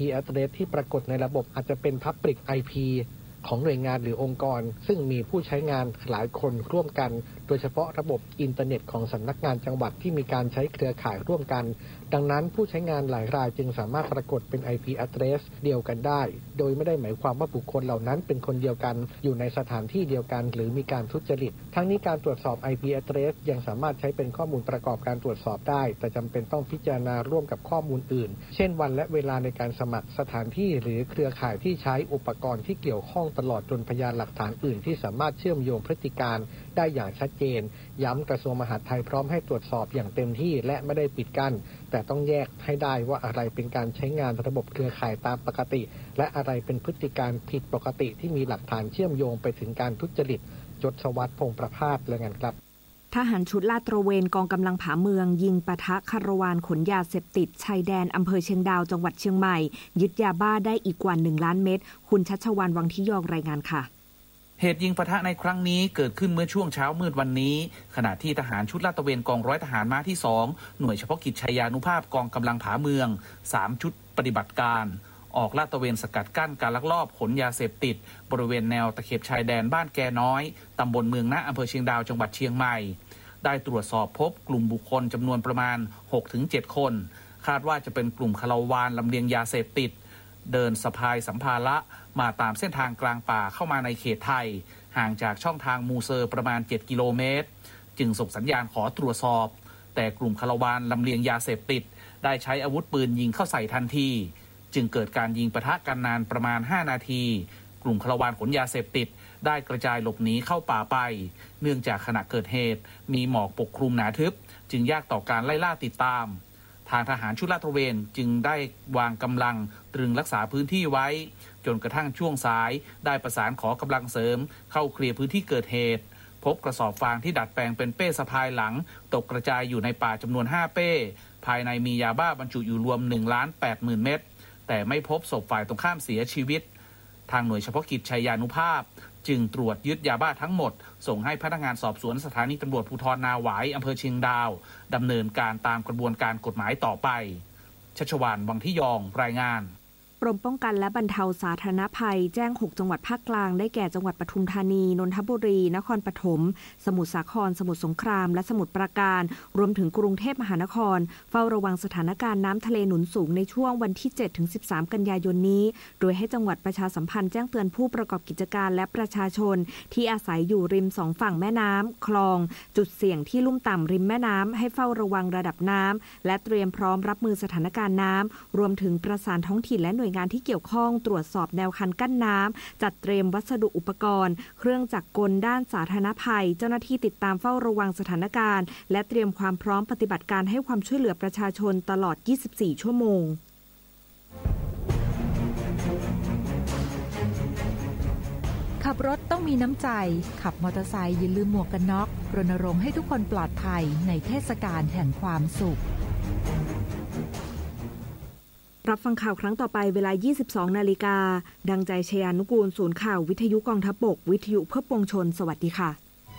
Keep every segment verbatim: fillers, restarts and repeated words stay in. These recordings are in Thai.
พี address ที่ปรากฏในระบบอาจจะเป็น Public ไอ พี ของหน่วยงานหรือองค์กรซึ่งมีผู้ใช้งานหลายคนร่วมกันโดยเฉพาะระบบอินเทอร์เน็ตของสำนักงานจังหวัดที่มีการใช้เครือข่ายร่วมกันดังนั้นผู้ใช้งานหลายรายจึงสามารถปรากฏเป็น ไอ พี address เดียวกันได้โดยไม่ได้หมายความว่าบุคคลเหล่านั้นเป็นคนเดียวกันอยู่ในสถานที่เดียวกันหรือมีการทุจริตทั้งนี้การตรวจสอบ ไอ พี address ยังสามารถใช้เป็นข้อมูลประกอบการตรวจสอบได้แต่จำเป็นต้องพิจารณาร่วมกับข้อมูลอื่นเช่นวันและเวลาในการสมัครสถานที่หรือเครือข่ายที่ใช้อุปกรณ์ที่เกี่ยวข้องตลอดจนพยานหลักฐานอื่นที่สามารถเชื่อมโยงพฤติการได้อย่างชัดเจนย้ำกระทรวงมหาดไทยพร้อมให้ตรวจสอบอย่างเต็มที่และไม่ได้ปิดกั้นแต่ต้องแยกให้ได้ว่าอะไรเป็นการใช้งานระบบเครือข่ายตามปกติและอะไรเป็นพฤติการผิดปกติที่มีหลักฐานเชื่อมโยงไปถึงการทุจริตยศวัฒน์พงษ์ประภาสและงานครับทหารชุดลาดตระเวนกองกำลังผาเมืองยิงปะทะคาราวานขนยาเสพติดชายแดนอำเภอเชียงดาวจังหวัดเชียงใหม่ยึดยาบ้าได้อีกกว่าหนึ่งล้านเม็ดคุณชัชวาลวังทิยองรายงานค่ะเหตุยิงปะทะในครั้งนี้เกิดขึ้นเมื่อช่วงเช้ามืดวันนี้ขณะที่ทหารชุดลาดตระเวนกองร้อยทหารม้าที่สองหน่วยเฉพาะกิจชัยยานุภาพกองกำลังผาเมืองสามชุดปฏิบัติการออกลาดตระเวนสกัดกั้นการลักลอบขนยาเสพติดบริเวณแนวตะเข็บชายแดนบ้านแกน้อยตำบลเมืองนะอำเภอเชียงดาวจังหวัดเชียงใหม่ได้ตรวจสอบพบกลุ่มบุคคลจำนวนประมาณ หกถึงเจ็ด คนคาดว่าจะเป็นกลุ่มคาราวานลำเลียงยาเสพติดเดินสะพายสัมภาระมาตามเส้นทางกลางป่าเข้ามาในเขตไทยห่างจากช่องทางมูเซอร์ประมาณเจ็ดกิโลเมตรจึงส่งสัญญาณขอตรวจสอบแต่กลุ่มคาราวานลำเลียงยาเสพติดได้ใช้อาวุธปืนยิงเข้าใส่ทันทีจึงเกิดการยิงปะทะกันนานประมาณห้านาทีกลุ่มคาราวานขนยาเสพติดได้กระจายหลบหนีเข้าป่าไปเนื่องจากขณะเกิดเหตุมีหมอกปกคลุมหนาทึบจึงยากต่อการไล่ล่าติดตามทางทหารชุดลาดตระเวนจึงได้วางกำลังตรึงรักษาพื้นที่ไว้จนกระทั่งช่วงสายได้ประสานขอกำลังเสริมเข้าเคลียร์พื้นที่เกิดเหตุพบกระสอบฟางที่ดัดแปลงเป็นเป้สะพายหลังตกกระจายอยู่ในป่าจำนวนห้าเป้ภายในมียาบ้าบรรจุอยู่รวม หนึ่งล้านแปดหมื่น เม็ดแต่ไม่พบศพฝ่ายตรงข้ามเสียชีวิตทางหน่วยเฉพาะกิจชัยยานุภาพจึงตรวจยึดยาบ้าทั้งหมดส่งให้พนักงานสอบสวนสถานีตำรวจภูธรนาหวายอำเภอเชียงดาวดำเนินการตามกระบวนการกฎหมายต่อไปชัชวาลวังทิยองรายงานกรมป้องกันและบรรเทาสาธารณภัยแจ้งหกจังหวัดภาคกลางได้แก่จังหวัดปทุมธานีนนทบุรีนครปฐมสมุทรสาครสมุทรสงครามและสมุทรปราการรวมถึงกรุงเทพมหานครเฝ้าระวังสถานการณ์น้ำทะเลหนุนสูงในช่วงวันที่ เจ็ดถึงสิบสาม กันยายนนี้โดยให้จังหวัดประชาสัมพันธ์แจ้งเตือนผู้ประกอบกิจการและประชาชนที่อาศัยอยู่ริมสองฝั่งแม่น้ำคลองจุดเสี่ยงที่ลุ่มต่ำริมแม่น้ำให้เฝ้าระวังระดับน้ำและเตรียมพร้อมรับมือสถานการณ์น้ำรวมถึงประสานท้องถิ่นและหน่วยงานที่เกี่ยวข้องตรวจสอบแนวคันกั้นน้ำจัดเตรียมวัสดุอุปกรณ์เครื่องจักรกลด้านสาธารณภัยเจ้าหน้าที่ติดตามเฝ้าระวังสถานการณ์และเตรียมความพร้อมปฏิบัติการให้ความช่วยเหลือประชาชนตลอดยี่สิบสี่ชั่วโมงขับรถต้องมีน้ำใจขับมอเตอร์ไซค์อย่าลืมหมวกกันน็อกรณรงค์ให้ทุกคนปลอดภัยในเทศกาลแห่งความสุขรับฟังข่าวครั้งต่อไปเวลา ยี่สิบสอง นาฬิกาดังใจชยานุกูลศูนย์ข่าววิทยุกองทัพบกวิทยุเพื่อปวงชนสวัสดีค่ะ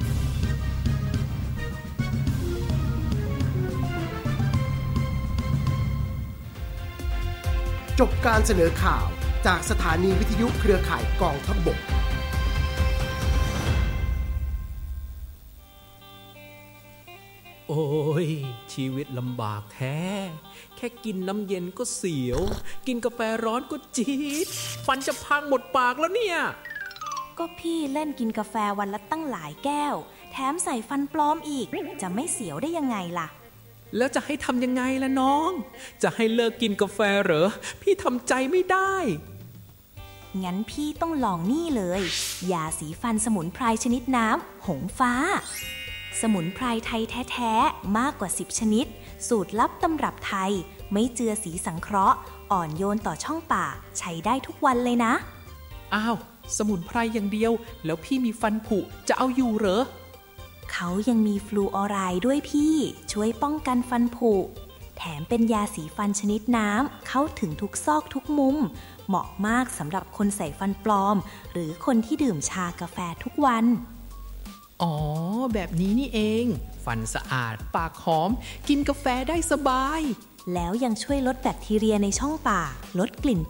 จบการเสนอข่าวจากสถานีวิทยุเครือข่ายกองทัพบกโอ้ยชีวิตลำบากแท้แค่กินน้ำเย็นก็เสียวกินกาแฟร้อนก็จี๊ดฟันจะพังหมดปากแล้วเนี่ยก็พี่เล่นกินกาแฟวันละตั้งหลายแก้วแถมใส่ฟันปลอมอีกจะไม่เสียวได้ยังไงล่ะแล้วจะให้ทำยังไงล่ะน้องจะให้เลิกกินกาแฟเหรอพี่ทำใจไม่ได้งั้นพี่ต้องลองนี่เลยยาสีฟันสมุนไพรชนิดน้ำหงฟ้าสมุนไพรไทยแท้ๆมากกว่าสิบชนิดสูตรลับตำรับไทยไม่เจือสีสังเคราะห์อ่อนโยนต่อช่องปากใช้ได้ทุกวันเลยนะอ้าวสมุนไพรอย่างเดียวแล้วพี่มีฟันผุจะเอาอยู่เหรอเขายังมีฟลูออไรด์ด้วยพี่ช่วยป้องกันฟันผุแถมเป็นยาสีฟันชนิดน้ำเข้าถึงทุกซอกทุกมุมเหมาะมากสำหรับคนใส่ฟันปลอมหรือคนที่ดื่มชากาแฟทุกวันอ๋อแบบนี้นี่เองฟันสะอาดปากหอมกินกาแฟได้สบายแล้วยังช่วยลดแบคทีเรียในช่องปากลดกลิ่น